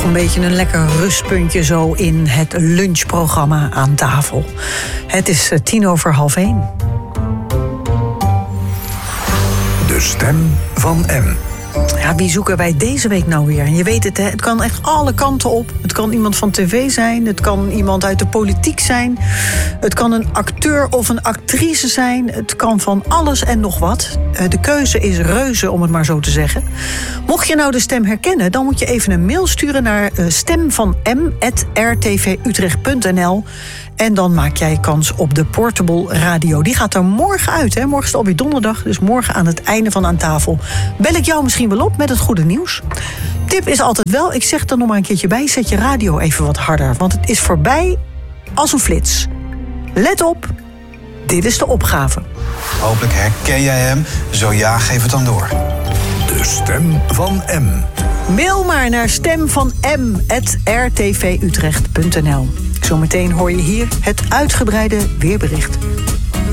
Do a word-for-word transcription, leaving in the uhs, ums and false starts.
Een beetje een lekker rustpuntje zo in het lunchprogramma aan tafel. Het is tien over half één. De stem van M. Ja, wie zoeken wij deze week nou weer? En je weet het, hè, het kan echt alle kanten op. Het kan iemand van tv zijn, het kan iemand uit de politiek zijn. Het kan een acteur of een actrice zijn. Het kan van alles en nog wat. De keuze is reuze, om het maar zo te zeggen. Mocht je nou de stem herkennen, dan moet je even een mail sturen naar stem van m at r t v utrecht punt n l. En dan maak jij kans op de Portable Radio. Die gaat er morgen uit, hè? Morgen is het alweer donderdag, dus morgen aan het einde van Aan Tafel bel ik jou misschien wel op met het goede nieuws. Tip is altijd wel, ik zeg er nog maar een keertje bij, zet je radio even wat harder, want het is voorbij als een flits. Let op, dit is de opgave. Hopelijk herken jij hem. Zo ja, geef het dan door. De stem van M. Mail maar naar stem van m at r t v utrecht punt n l. Zometeen hoor je hier het uitgebreide weerbericht.